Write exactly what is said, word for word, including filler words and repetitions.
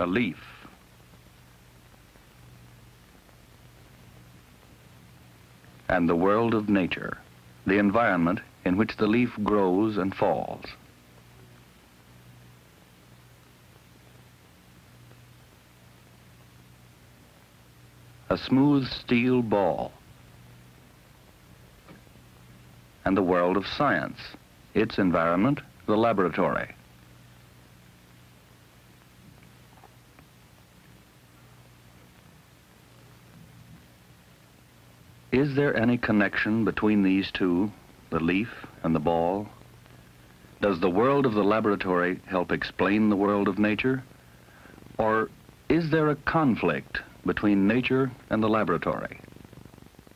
A leaf. And the world of nature, the environment in which the leaf grows and falls. A smooth steel ball. And the world of science, its environment, the laboratory. Is there any connection between these two, the leaf and the ball? Does the world of the laboratory help explain the world of nature? Or is there a conflict between nature and the laboratory?